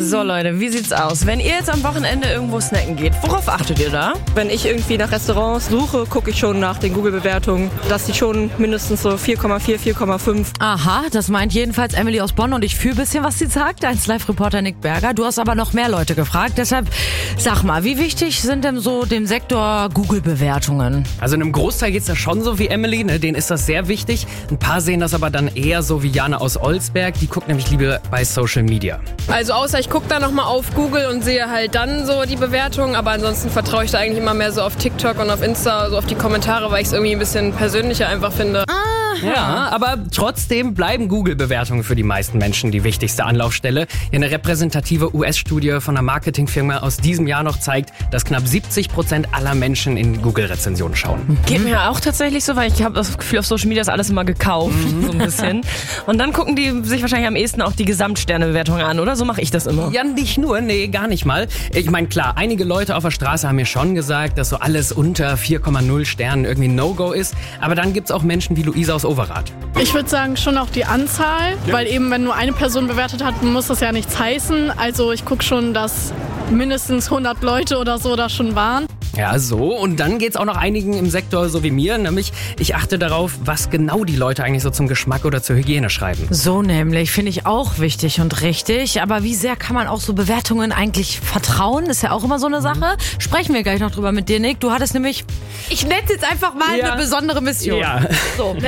So Leute, wie sieht's aus? Wenn ihr jetzt am Wochenende irgendwo snacken geht, worauf achtet ihr da? Wenn ich irgendwie nach Restaurants suche, gucke ich schon nach den Google-Bewertungen, dass die schon mindestens so 4,4, 4,5. Aha, das meint jedenfalls Emily aus Bonn und ich fühle ein bisschen, was sie sagt, als Live-Reporter Nick Berger. Du hast aber noch mehr Leute gefragt, deshalb sag mal, wie wichtig sind denn so dem Sektor Google-Bewertungen? Also in einem Großteil geht's da schon so wie Emily, ne? Denen ist das sehr wichtig. Ein paar sehen das aber dann eher so wie Jana aus Olsberg, die guckt nämlich lieber bei Social Media. Also außer ich gucke da nochmal auf Google und sehe halt dann so die Bewertungen, aber ansonsten vertraue ich da eigentlich immer mehr so auf TikTok und auf Insta, so auf die Kommentare, weil ich es irgendwie ein bisschen persönlicher einfach finde. Ja, aber trotzdem bleiben Google-Bewertungen für die meisten Menschen die wichtigste Anlaufstelle. Eine repräsentative US-Studie von einer Marketingfirma aus diesem Jahr noch zeigt, dass knapp 70% aller Menschen in Google-Rezensionen schauen. Geht mir auch tatsächlich so, weil ich habe das Gefühl, auf Social Media ist alles immer gekauft, so ein bisschen. Und dann gucken die sich wahrscheinlich am ehesten auch die Gesamtsternebewertung an, oder? So mache ich das immer. Ja, nicht nur, nee, gar nicht mal. Ich meine, klar, einige Leute auf der Straße haben mir schon gesagt, dass so alles unter 4,0 Sternen irgendwie ein No-Go ist. Aber dann gibt's auch Menschen wie Luisa aus Overath. Ich würde sagen, schon auch die Anzahl, weil eben, wenn nur eine Person bewertet hat, muss das ja nichts heißen. Also ich gucke schon, dass mindestens 100 Leute oder so da schon waren. Ja, so. Und dann geht's auch noch einigen im Sektor so wie mir. Nämlich, ich achte darauf, was genau die Leute eigentlich so zum Geschmack oder zur Hygiene schreiben. So nämlich, finde ich auch wichtig und richtig. Aber wie sehr kann man auch so Bewertungen eigentlich vertrauen? Ist ja auch immer so eine Sache. Sprechen wir gleich noch drüber mit dir, Nick. Du hattest nämlich, ich nenne es jetzt einfach mal, eine besondere Mission. Ja. So.